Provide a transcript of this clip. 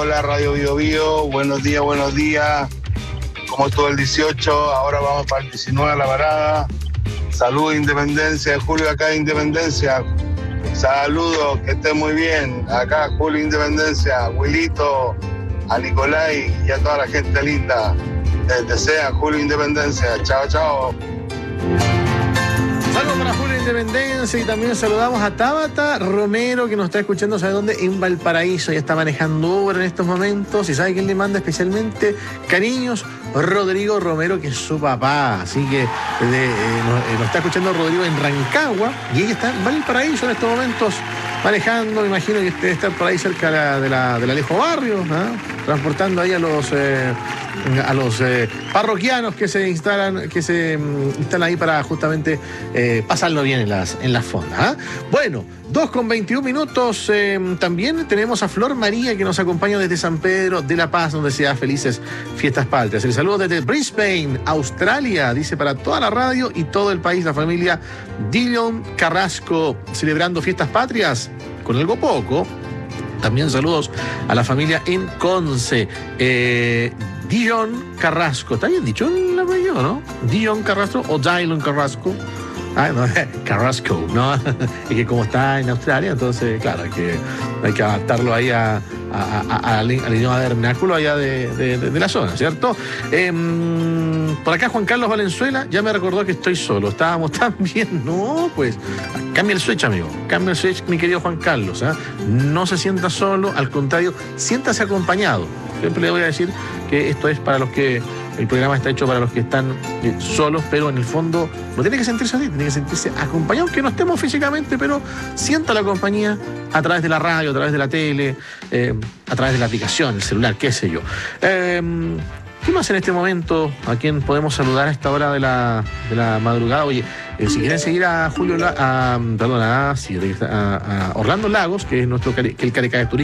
hola Radio Bio Bio, buenos días. Como estuvo el 18, ahora vamos para el 19 a la parada. Saludos, Independencia, Julio acá de Independencia. Saludos, que estén muy bien. Acá Julio Independencia, Wilito, a Nicolai y a toda la gente linda. Les desea Julio Independencia. Chao, chao. Saludos para Julio Independencia y también saludamos a Tabata Romero, que nos está escuchando, ¿sabe dónde? En Valparaíso, ya está manejando Uber en estos momentos. Y sabe quién le manda especialmente cariños, Rodrigo Romero, que es su papá. Así que nos está escuchando Rodrigo en Rancagua y ella está en Valparaíso en estos momentos manejando. Me imagino que debe estar por ahí cerca del Alejo Barrio, ¿no? Transportando ahí a los parroquianos que se instalan ahí para justamente pasarlo bien en las fondas. Bueno, 2:21. También tenemos a Flor María, que nos acompaña desde San Pedro de la Paz, donde se da felices fiestas patrias. El saludo desde Brisbane, Australia, dice para toda la radio y todo el país, la familia Dillon Carrasco, celebrando fiestas patrias con algo poco. También saludos a la familia en Conce. Dillon Carrasco, ¿está bien dicho el apellido, no? Dillon Carrasco o Dillon Carrasco. Ah, no, Carrasco, ¿no? Y que como está en Australia, entonces, claro, hay que adaptarlo ahí al idioma vernáculo allá de la zona, ¿cierto? Por acá Juan Carlos Valenzuela ya me recordó que estoy solo. Estábamos tan bien, ¿no? Pues cambia el switch, amigo. Cambia el switch, mi querido Juan Carlos, ¿eh? No se sienta solo, al contrario, siéntase acompañado. Siempre le voy a decir que esto es para los que... El programa está hecho para los que están solos, pero en el fondo no tiene que sentirse así, tiene que sentirse acompañado, aunque no estemos físicamente, pero sienta la compañía a través de la radio, a través de la tele, a través de la aplicación, el celular, qué sé yo. ¿Qué más en este momento? ¿A quién podemos saludar a esta hora de la madrugada? Oye, si quieren seguir a Orlando Lagos, que es el caricaturista